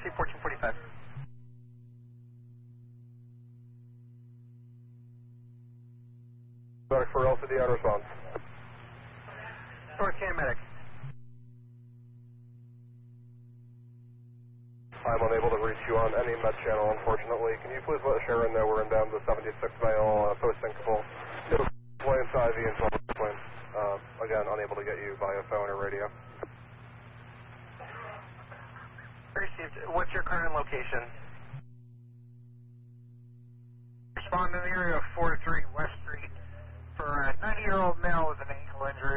received 1445. Medic for LCD on response. North Canyon Medic. I'm unable to reach you on any med channel, unfortunately. Can you please let Sharon know we're inbound to 76 mile, post-syncopal, plane IV and 12 plane. Again, unable to get you via phone or radio. Received. What's your current location? Respond in the area of 43 West Street for a 90-year-old male with an ankle injury.